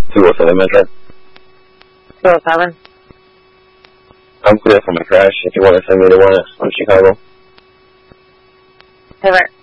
207 Metro. 207? I'm clear from a crash if you want to send me the one on Chicago. Hey,